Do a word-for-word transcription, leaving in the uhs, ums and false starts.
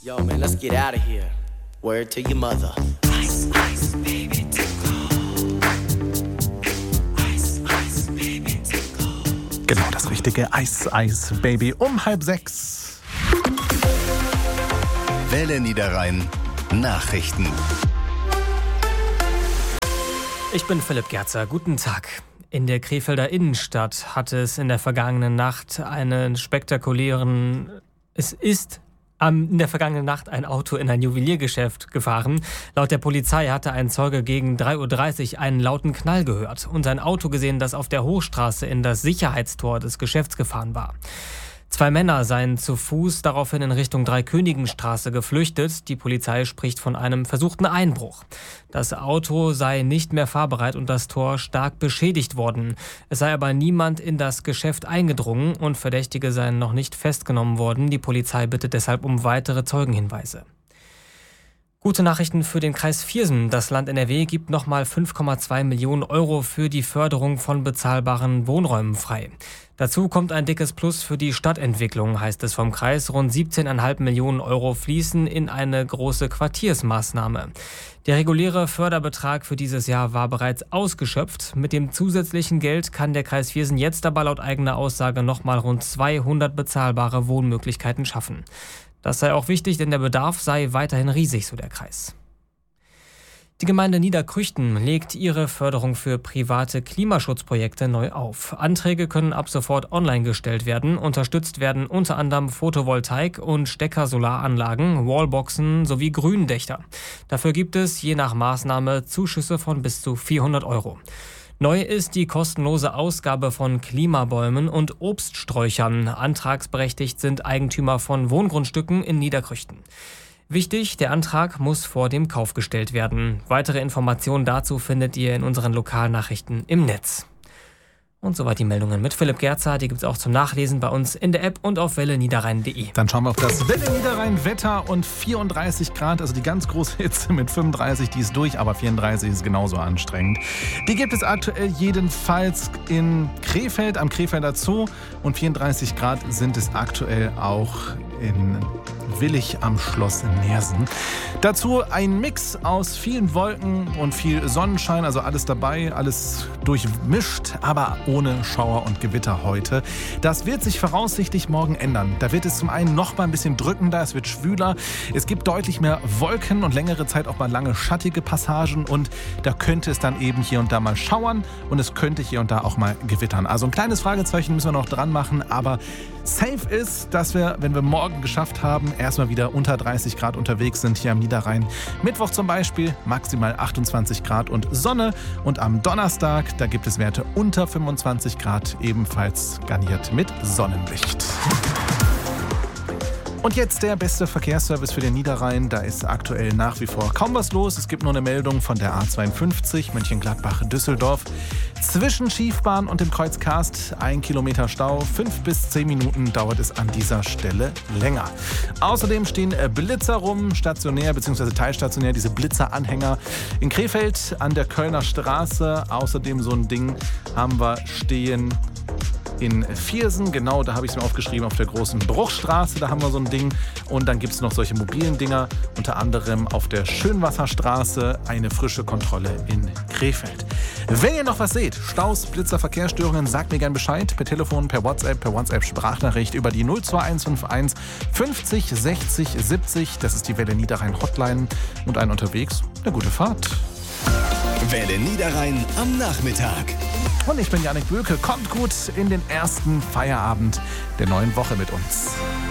Yo, man, let's get out of here. Word to your mother. Ice, ice, baby, tickle. Ice, ice, baby, tickle. Genau, das richtige Eis, Eis, Baby um halb sechs. Welle Niederrhein Nachrichten. Ich bin Philipp Gerzer. Guten Tag. In der Krefelder Innenstadt hat es in der vergangenen Nacht einen spektakulären... Es ist in der vergangenen Nacht ein Auto in ein Juweliergeschäft gefahren. Laut der Polizei hatte ein Zeuge gegen drei Uhr dreißig einen lauten Knall gehört und ein Auto gesehen, das auf der Hochstraße in das Sicherheitstor des Geschäfts gefahren war. Zwei Männer seien zu Fuß daraufhin in Richtung Dreikönigenstraße geflüchtet. Die Polizei spricht von einem versuchten Einbruch. Das Auto sei nicht mehr fahrbereit und das Tor stark beschädigt worden. Es sei aber niemand in das Geschäft eingedrungen und Verdächtige seien noch nicht festgenommen worden. Die Polizei bittet deshalb um weitere Zeugenhinweise. Gute Nachrichten für den Kreis Viersen. Das Land N R W gibt nochmal fünf Komma zwei Millionen Euro für die Förderung von bezahlbaren Wohnräumen frei. Dazu kommt ein dickes Plus für die Stadtentwicklung, heißt es vom Kreis. Rund siebzehn Komma fünf Millionen Euro fließen in eine große Quartiersmaßnahme. Der reguläre Förderbetrag für dieses Jahr war bereits ausgeschöpft. Mit dem zusätzlichen Geld kann der Kreis Viersen jetzt aber laut eigener Aussage nochmal rund zweihundert bezahlbare Wohnmöglichkeiten schaffen. Das sei auch wichtig, denn der Bedarf sei weiterhin riesig, so der Kreis. Die Gemeinde Niederkrüchten legt ihre Förderung für private Klimaschutzprojekte neu auf. Anträge können ab sofort online gestellt werden. Unterstützt werden unter anderem Photovoltaik- und Stecker-Solaranlagen, Wallboxen sowie Gründächer. Dafür gibt es je nach Maßnahme Zuschüsse von bis zu vierhundert Euro. Neu ist die kostenlose Ausgabe von Klimabäumen und Obststräuchern. Antragsberechtigt sind Eigentümer von Wohngrundstücken in Niederkrüchten. Wichtig, der Antrag muss vor dem Kauf gestellt werden. Weitere Informationen dazu findet ihr in unseren Lokalnachrichten im Netz. Und soweit die Meldungen mit Philipp Gerzer. Die gibt es auch zum Nachlesen bei uns in der App und auf welle niederrhein punkt de. Dann schauen wir auf das Welle Niederrhein Wetter und vierunddreißig Grad, also die ganz große Hitze mit fünfunddreißig, die ist durch, aber vierunddreißig ist genauso anstrengend. Die gibt es aktuell jedenfalls in Krefeld, am Krefelder Zoo, und vierunddreißig Grad sind es aktuell auch in Willig am Schloss Neersen. Dazu ein Mix aus vielen Wolken und viel Sonnenschein, also alles dabei, alles durchmischt, aber ohne Schauer und Gewitter heute. Das wird sich voraussichtlich morgen ändern. Da wird es zum einen noch mal ein bisschen drückender, es wird schwüler, es gibt deutlich mehr Wolken und längere Zeit auch mal lange schattige Passagen und da könnte es dann eben hier und da mal schauern und es könnte hier und da auch mal gewittern. Also ein kleines Fragezeichen müssen wir noch dran machen, aber safe ist, dass wir, wenn wir morgen geschafft haben, erstmal wieder unter dreißig Grad unterwegs sind hier am Niederrhein. Mittwoch zum Beispiel maximal achtundzwanzig Grad und Sonne und am Donnerstag, da gibt es Werte unter fünfundzwanzig Grad, ebenfalls garniert mit Sonnenlicht. Und jetzt der beste Verkehrsservice für den Niederrhein. Da ist aktuell nach wie vor kaum was los. Es gibt nur eine Meldung von der A zweiundfünfzig Mönchengladbach-Düsseldorf. Zwischen Schiefbahn und dem Kreuz Karst ein Kilometer Stau. Fünf bis zehn Minuten dauert es an dieser Stelle länger. Außerdem stehen Blitzer rum, stationär bzw. teilstationär, diese Blitzeranhänger in Krefeld an der Kölner Straße. Außerdem so ein Ding haben wir stehen in Viersen, genau, da habe ich es mir aufgeschrieben, auf der großen Bruchstraße, da haben wir so ein Ding. Und dann gibt es noch solche mobilen Dinger, unter anderem auf der Schönwasserstraße, eine frische Kontrolle in Krefeld. Wenn ihr noch was seht, Staus, Blitzer, Verkehrsstörungen, sagt mir gerne Bescheid, per Telefon, per WhatsApp, per WhatsApp-Sprachnachricht über die null zwei eins fünf eins fünfzig sechzig siebzig, das ist die Welle Niederrhein Hotline, und einen unterwegs, eine gute Fahrt. Welle Niederrhein am Nachmittag. Und ich bin Jannik Böke. Kommt gut in den ersten Feierabend der neuen Woche mit uns.